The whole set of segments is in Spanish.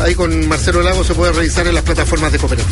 ahí con Marcelo Lago se puede revisar en las plataformas de Cooperativa.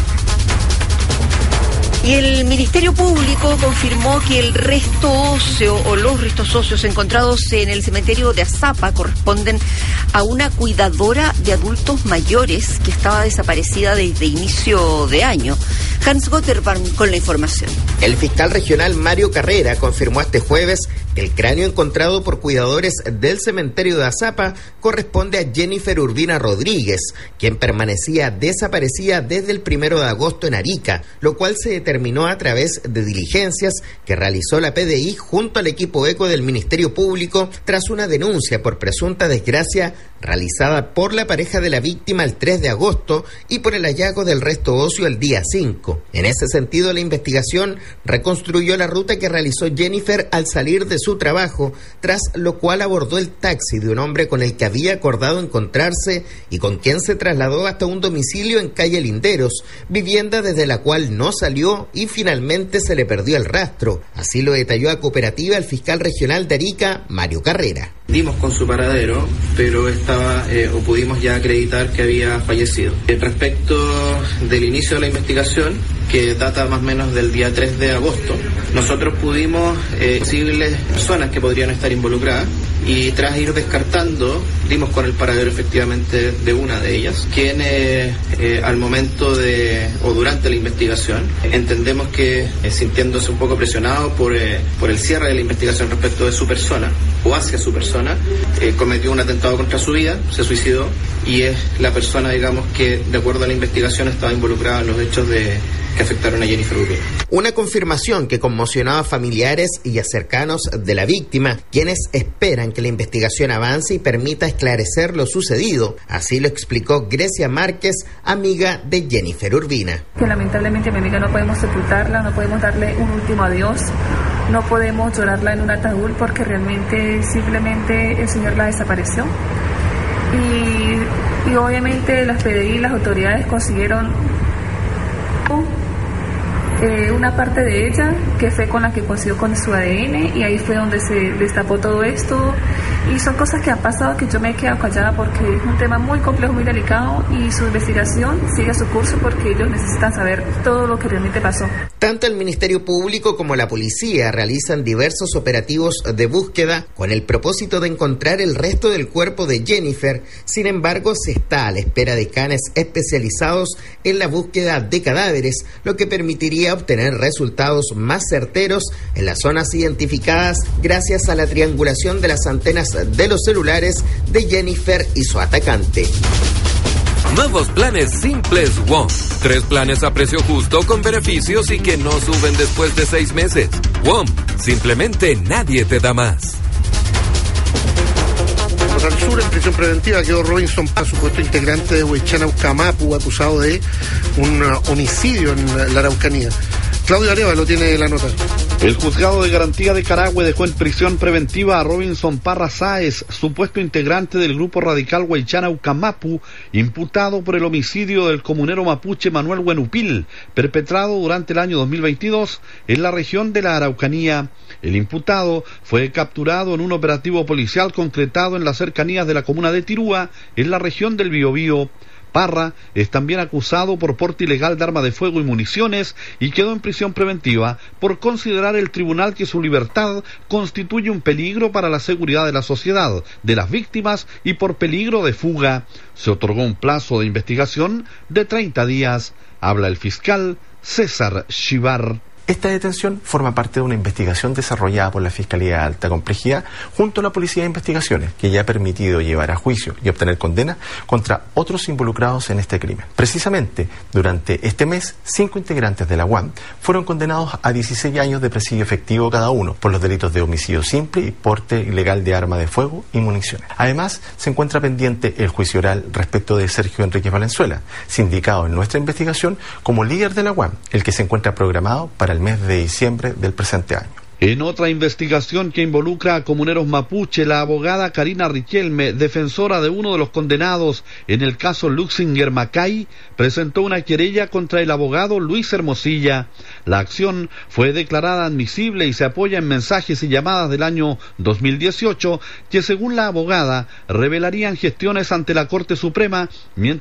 Y el Ministerio Público confirmó que el resto óseo o los restos óseos encontrados en el cementerio de Azapa corresponden a una cuidadora de adultos mayores que estaba desaparecida desde inicio de año. Hans Gotterbaum con la información. El fiscal regional Mario Carrera confirmó este jueves que el cráneo encontrado por cuidadores del cementerio de Azapa corresponde a Jennifer Urbina Rodríguez, quien permanecía desaparecida desde el 1 de agosto en Arica, lo cual se determinó a través de diligencias que realizó la PDI junto al equipo ECO del Ministerio Público tras una denuncia por presunta desgracia realizada por la pareja de la víctima el 3 de agosto y por el hallazgo del resto óseo el día 5. En ese sentido, la investigación reconstruyó la ruta que realizó Jennifer al salir de su trabajo, tras lo cual abordó el taxi de un hombre con el que había acordado encontrarse y con quien se trasladó hasta un domicilio en calle Linderos, vivienda desde la cual no salió y finalmente se le perdió el rastro. Así lo detalló a Cooperativa el fiscal regional de Arica, Mario Carrera. Dimos con su paradero, pero pudimos ya acreditar que había fallecido. Respecto del inicio de la investigación, que data más o menos del día 3 de agosto, nosotros pudimos posibles personas que podrían estar involucradas y tras ir descartando, dimos con el paradero efectivamente de una de ellas, quien al momento durante la investigación, entendemos que sintiéndose un poco presionado por el cierre de la investigación respecto de su persona o hacia su persona, cometió un atentado contra su vida, se suicidó y es la persona, digamos, que de acuerdo a la investigación estaba involucrada en los hechos que afectaron a Jennifer Urbina. Una confirmación que conmocionaba a familiares y a cercanos de la víctima, quienes esperan que la investigación avance y permita esclarecer lo sucedido. Así lo explicó Grecia Márquez, amiga de Jennifer Urbina. Que lamentablemente mi amiga no podemos sepultarla, no podemos darle un último adiós, no podemos llorarla en un ataúd porque realmente simplemente el Señor la desapareció. Y obviamente las PDI, las autoridades consiguieron una parte de ella que fue con la que consiguió con su ADN y ahí fue donde se destapó todo esto y son cosas que han pasado que yo me he quedado callada porque es un tema muy complejo, muy delicado y su investigación sigue su curso porque ellos necesitan saber todo lo que realmente pasó. Tanto el Ministerio Público como la policía realizan diversos operativos de búsqueda con el propósito de encontrar el resto del cuerpo de Jennifer. Sin embargo, se está a la espera de canes especializados en la búsqueda de cadáveres, lo que permitiría obtener resultados más certeros en las zonas identificadas gracias a la triangulación de las antenas de los celulares de Jennifer y su atacante. Nuevos planes simples WOM. 3 planes a precio justo con beneficios y que no suben después de 6 meses. WOM, simplemente nadie te da más. Al sur, en prisión preventiva, quedó Robinson Parra, supuesto integrante de Huaychana-Ucamapu, acusado de un homicidio en la Araucanía. Claudio Arevalo tiene la nota. El juzgado de garantía de Carahue dejó en prisión preventiva a Robinson Parra Sáez, supuesto integrante del grupo radical Huaychana-Ucamapu, imputado por el homicidio del comunero mapuche Manuel Huenupil, perpetrado durante el año 2022 en la región de la Araucanía. El imputado fue capturado en un operativo policial concretado en las cercanías de la comuna de Tirúa, en la región del Biobío. Parra es también acusado por porte ilegal de arma de fuego y municiones y quedó en prisión preventiva por considerar el tribunal que su libertad constituye un peligro para la seguridad de la sociedad, de las víctimas y por peligro de fuga. Se otorgó un plazo de investigación de 30 días. Habla el fiscal César Chivar. Esta detención forma parte de una investigación desarrollada por la Fiscalía de Alta Complejidad junto a la Policía de Investigaciones, que ya ha permitido llevar a juicio y obtener condena contra otros involucrados en este crimen. Precisamente, durante este mes, 5 integrantes de la UAM fueron condenados a 16 años de presidio efectivo cada uno por los delitos de homicidio simple y porte ilegal de arma de fuego y municiones. Además, se encuentra pendiente el juicio oral respecto de Sergio Enríquez Valenzuela, sindicado en nuestra investigación como líder de la UAM, el que se encuentra programado para el mes de diciembre del presente año. En otra investigación que involucra a comuneros mapuche, la abogada Karina Riquelme, defensora de uno de los condenados en el caso Luxinger Macay, presentó una querella contra el abogado Luis Hermosilla. La acción fue declarada admisible y se apoya en mensajes y llamadas del año 2018 que, según la abogada, revelarían gestiones ante la Corte Suprema mientras